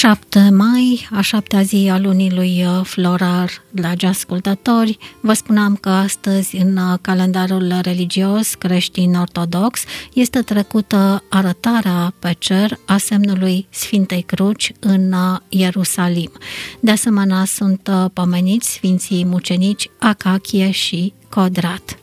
7 mai, a 7-a zi a lunii lui Florar, dragi ascultători. Vă spuneam că astăzi în calendarul religios creștin ortodox este trecută arătarea pe cer a semnului Sfintei Cruci în Ierusalim. De asemenea sunt pomeniți Sfinții Mucenici Acachie și Codrat.